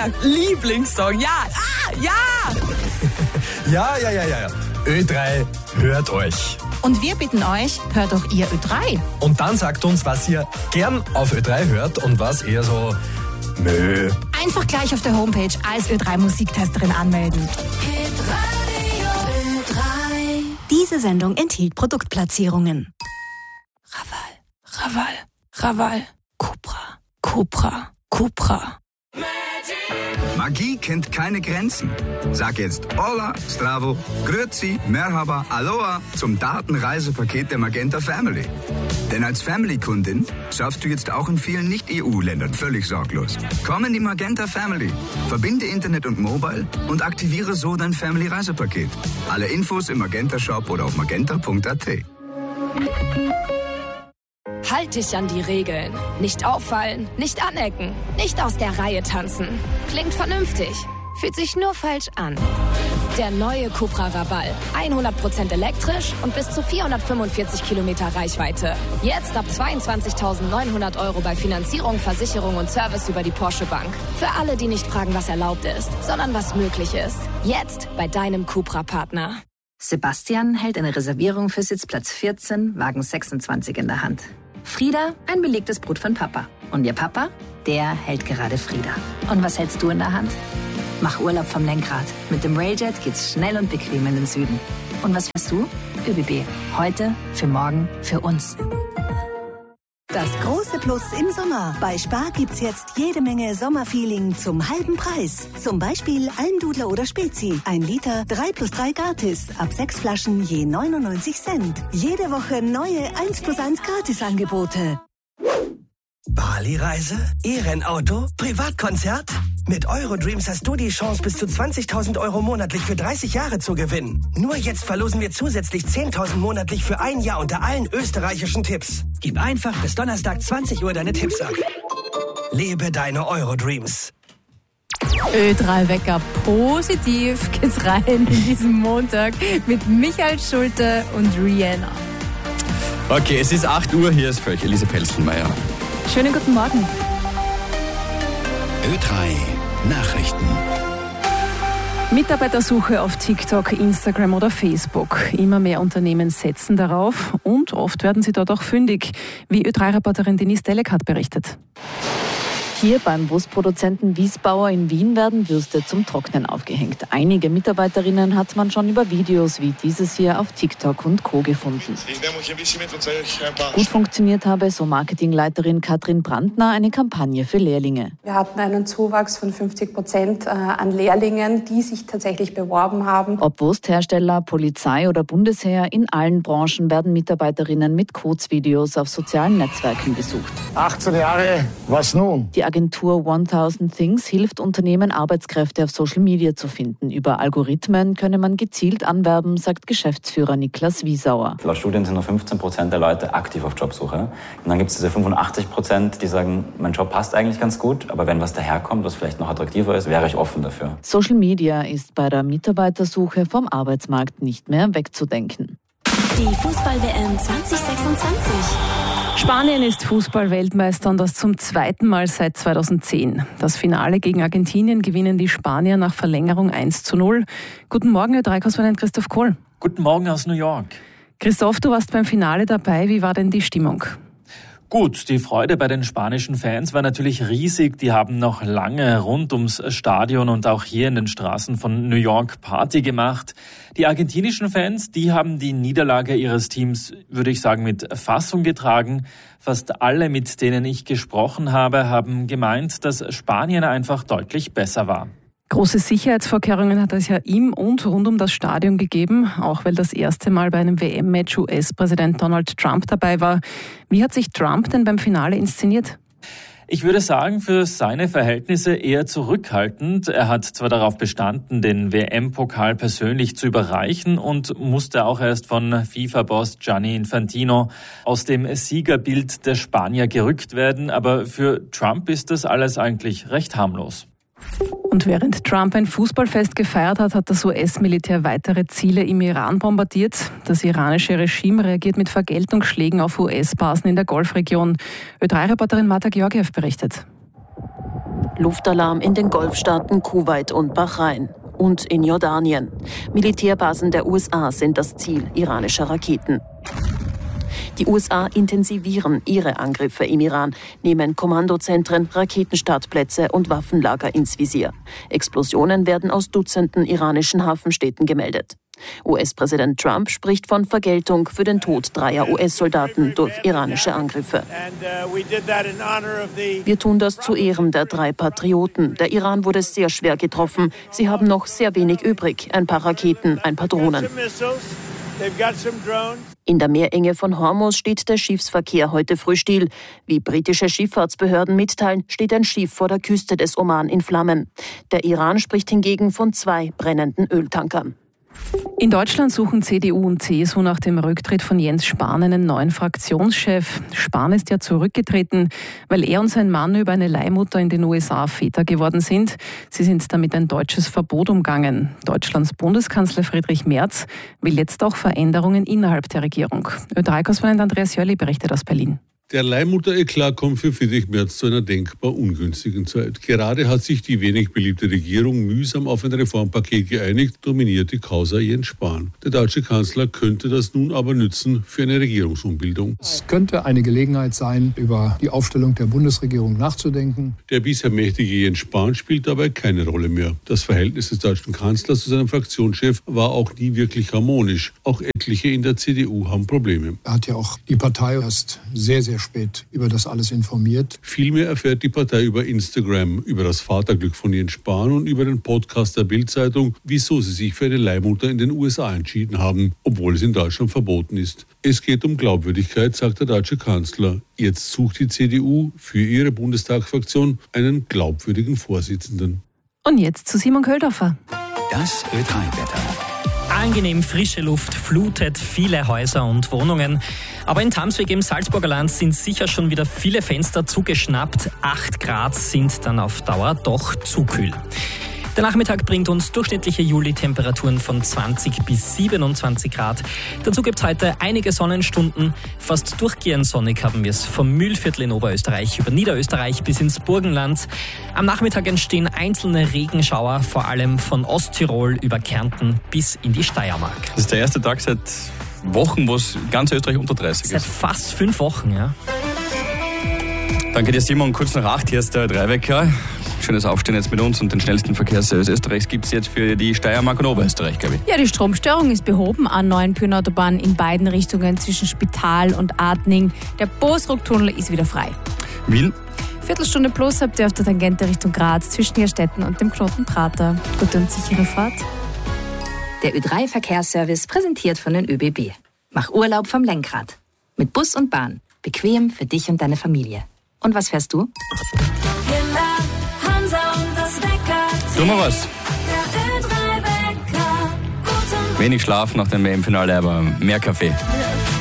Lieblingssong. Ja. Ja. Ö3 hört euch. Und wir bitten euch, hört doch ihr Ö3. Und dann sagt uns, was ihr gern auf Ö3 hört und was eher so Mö. Einfach gleich auf der Homepage als Ö3 Musiktesterin anmelden. Diese Sendung enthielt Produktplatzierungen. Raval. Cupra. Magie kennt keine Grenzen. Sag jetzt Hola, Stravo, Grüezi, Merhaba, Aloha zum Datenreisepaket der Magenta Family. Denn als Family-Kundin surfst du jetzt auch in vielen Nicht-EU-Ländern völlig sorglos. Komm in die Magenta Family, verbinde Internet und Mobile und aktiviere so dein Family-Reisepaket. Alle Infos im Magenta-Shop oder auf magenta.at. Halt dich an die Regeln. Nicht auffallen, nicht anecken, nicht aus der Reihe tanzen. Klingt vernünftig, fühlt sich nur falsch an. Der neue Cupra Raval. 100% elektrisch und bis zu 445 Kilometer Reichweite. Jetzt ab 22.900 € bei Finanzierung, Versicherung und Service über die Porsche Bank. Für alle, die nicht fragen, was erlaubt ist, sondern was möglich ist. Jetzt bei deinem Cupra-Partner. Sebastian hält eine Reservierung für Sitzplatz 14, Wagen 26 in der Hand. Frieda, ein belegtes Brot von Papa. Und ihr Papa, der hält gerade Frieda. Und was hältst du in der Hand? Mach Urlaub vom Lenkrad. Mit dem Railjet geht's schnell und bequem in den Süden. Und was fährst du? ÖBB. Heute, für morgen, für uns. Das große Plus im Sommer. Bei Spar gibt's jetzt jede Menge Sommerfeeling zum halben Preis. Zum Beispiel Almdudler oder Spezi. 1 Liter, 3+3 gratis. Ab 6 Flaschen je 99 Cent. Jede Woche neue 1+1 Gratisangebote. Bali-Reise? E-Rennauto? Privatkonzert? Mit Eurodreams hast du die Chance, bis zu 20.000 € monatlich für 30 Jahre zu gewinnen. Nur jetzt verlosen wir zusätzlich 10.000 monatlich für 1 Jahr unter allen österreichischen Tipps. Gib einfach bis Donnerstag 20 Uhr deine Tipps ab. Lebe deine Eurodreams. Ö3 Wecker, positiv geht's rein in diesen Montag mit Michael Schulte und Rihanna. Okay, es ist 8 Uhr, hier ist für euch Elise Pelzenmeier. Schönen guten Morgen. Ö3 Nachrichten. Mitarbeitersuche auf TikTok, Instagram oder Facebook. Immer mehr Unternehmen setzen darauf und oft werden sie dort auch fündig, wie Ö3-Reporterin Denise Delekat berichtet. Hier beim Wurstproduzenten Wiesbauer in Wien werden Würste zum Trocknen aufgehängt. Einige Mitarbeiterinnen hat man schon über Videos wie dieses hier auf TikTok und Co. gefunden. Gut funktioniert habe, so Marketingleiterin Katrin Brandner, eine Kampagne für Lehrlinge. Wir hatten einen Zuwachs von 50% an Lehrlingen, die sich tatsächlich beworben haben. Ob Wursthersteller, Polizei oder Bundesheer, in allen Branchen werden Mitarbeiterinnen mit Kurzvideos auf sozialen Netzwerken besucht. 18 Jahre, was nun? Die Agentur 1000 Things hilft Unternehmen, Arbeitskräfte auf Social Media zu finden. Über Algorithmen könne man gezielt anwerben, sagt Geschäftsführer Niklas Wiesauer. Laut Studien sind nur 15% der Leute aktiv auf Jobsuche. Und dann gibt es diese 85%, die sagen, mein Job passt eigentlich ganz gut, aber wenn was daherkommt, was vielleicht noch attraktiver ist, wäre ich offen dafür. Social Media ist bei der Mitarbeitersuche vom Arbeitsmarkt nicht mehr wegzudenken. Die Fußball-WM 2026. Spanien ist Fußball-Weltmeister und das zum 2. Mal seit 2010. Das Finale gegen Argentinien gewinnen die Spanier nach Verlängerung 1:0. Guten Morgen, Ö3-Korrespondent Christoph Kohl. Guten Morgen aus New York. Christoph, du warst beim Finale dabei. Wie war denn die Stimmung? Gut, die Freude bei den spanischen Fans war natürlich riesig. Die haben noch lange rund ums Stadion und auch hier in den Straßen von New York Party gemacht. Die argentinischen Fans, die haben die Niederlage ihres Teams, würde ich sagen, mit Fassung getragen. Fast alle, mit denen ich gesprochen habe, haben gemeint, dass Spanien einfach deutlich besser war. Große Sicherheitsvorkehrungen hat es ja im und rund um das Stadion gegeben, auch weil das erste Mal bei einem WM-Match US-Präsident Donald Trump dabei war. Wie hat sich Trump denn beim Finale inszeniert? Ich würde sagen, für seine Verhältnisse eher zurückhaltend. Er hat zwar darauf bestanden, den WM-Pokal persönlich zu überreichen und musste auch erst von FIFA-Boss Gianni Infantino aus dem Siegerbild der Spanier gerückt werden, aber für Trump ist das alles eigentlich recht harmlos. Und während Trump ein Fußballfest gefeiert hat, hat das US-Militär weitere Ziele im Iran bombardiert. Das iranische Regime reagiert mit Vergeltungsschlägen auf US-Basen in der Golfregion. Ö3-Reporterin Marta Georgiev berichtet. Luftalarm in den Golfstaaten Kuwait und Bahrain. Und in Jordanien. Militärbasen der USA sind das Ziel iranischer Raketen. Die USA intensivieren ihre Angriffe im Iran, nehmen Kommandozentren, Raketenstartplätze und Waffenlager ins Visier. Explosionen werden aus Dutzenden iranischen Hafenstädten gemeldet. US-Präsident Trump spricht von Vergeltung für den Tod 3 US-Soldaten durch iranische Angriffe. Wir tun das zu Ehren der 3 Patrioten. Der Iran wurde sehr schwer getroffen. Sie haben noch sehr wenig übrig. Ein paar Raketen, ein paar Drohnen. In der Meerenge von Hormuz steht der Schiffsverkehr heute früh still. Wie britische Schifffahrtsbehörden mitteilen, steht ein Schiff vor der Küste des Oman in Flammen. Der Iran spricht hingegen von 2 brennenden Öltankern. In Deutschland suchen CDU und CSU nach dem Rücktritt von Jens Spahn einen neuen Fraktionschef. Spahn ist ja zurückgetreten, weil er und sein Mann über eine Leihmutter in den USA Väter geworden sind. Sie sind damit ein deutsches Verbot umgangen. Deutschlands Bundeskanzler Friedrich Merz will jetzt auch Veränderungen innerhalb der Regierung. Ö3-Korrespondent Andreas Jörli berichtet aus Berlin. Der Leihmutter-Eklat kommt für Friedrich Merz zu einer denkbar ungünstigen Zeit. Gerade hat sich die wenig beliebte Regierung mühsam auf ein Reformpaket geeinigt, dominiert die Causa Jens Spahn. Der deutsche Kanzler könnte das nun aber nützen für eine Regierungsumbildung. Es könnte eine Gelegenheit sein, über die Aufstellung der Bundesregierung nachzudenken. Der bisher mächtige Jens Spahn spielt dabei keine Rolle mehr. Das Verhältnis des deutschen Kanzlers zu seinem Fraktionschef war auch nie wirklich harmonisch. Auch etliche in der CDU haben Probleme. Er hat ja auch die Partei erst sehr spät über das alles informiert. Vielmehr erfährt die Partei über Instagram, über das Vaterglück von Jens Spahn und über den Podcast der Bild-Zeitung, wieso sie sich für eine Leihmutter in den USA entschieden haben, obwohl es in Deutschland verboten ist. Es geht um Glaubwürdigkeit, sagt der deutsche Kanzler. Jetzt sucht die CDU für ihre Bundestagsfraktion einen glaubwürdigen Vorsitzenden. Und jetzt zu Simon Köldorfer. Das Ö3-Wetter. Angenehm frische Luft flutet viele Häuser und Wohnungen. Aber in Tamsweg im Salzburger Land sind sicher schon wieder viele Fenster zugeschnappt. 8 Grad sind dann auf Dauer doch zu kühl. Der Nachmittag bringt uns durchschnittliche Juli-Temperaturen von 20 bis 27 Grad. Dazu gibt es heute einige Sonnenstunden. Fast durchgehend sonnig haben wir es vom Mühlviertel in Oberösterreich über Niederösterreich bis ins Burgenland. Am Nachmittag entstehen einzelne Regenschauer, vor allem von Osttirol über Kärnten bis in die Steiermark. Das ist der erste Tag seit Wochen, wo es ganz Österreich unter 30 ist. Seit fast 5 Wochen, ja. Danke dir, Simon. Kurz nach 8, hier ist der Ö3-Wecker. Schönes Aufstehen jetzt mit uns und den schnellsten Verkehrsservice Österreichs gibt es jetzt für die Steiermark und Oberösterreich, glaube ich. Ja, die Stromstörung ist behoben an neuen Pyrnenautobahn in beiden Richtungen zwischen Spital und Adning. Der Bosruck-Tunnel ist wieder frei. Wien? Viertelstunde plus habt ihr auf der Tangente Richtung Graz zwischen Nierstetten und dem Knoten Prater. Gute und sichere Fahrt. Der Ö3-Verkehrsservice präsentiert von den ÖBB. Mach Urlaub vom Lenkrad. Mit Bus und Bahn. Bequem für dich und deine Familie. Und was fährst du? Tu mal was. Wenig Schlaf nach dem WM-Finale, aber mehr Kaffee.